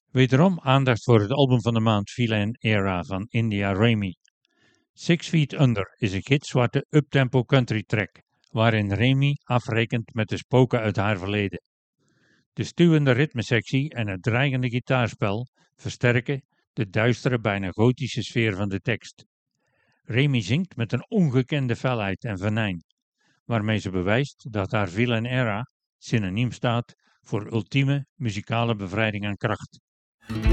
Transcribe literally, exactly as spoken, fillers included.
Wederom aandacht voor het album van de maand Villain Era van India Raymi. Six Feet Under is een gitzwarte uptempo country track, waarin Raymi afrekent met de spoken uit haar verleden. De stuwende ritmesectie en het dreigende gitaarspel versterken de duistere, bijna gotische sfeer van de tekst. Raymi zingt met een ongekende felheid en venijn, waarmee ze bewijst dat haar Villain Era synoniem staat voor ultieme muzikale bevrijding en kracht.